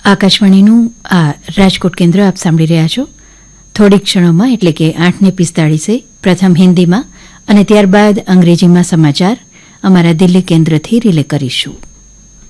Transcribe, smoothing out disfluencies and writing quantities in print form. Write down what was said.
આકાશવાણીનું આ રાજકોટ કેન્દ્ર આપ સાંભળી રહ્યા છો. થોડીક ક્ષણોમાં એટલે કે 8:45 પ્રથમ હિન્દીમાં અને ત્યારબાદ અંગ્રેજીમાં સમાચાર અમારા દિલ્હી કેન્દ્રથી રિલે કરીશું.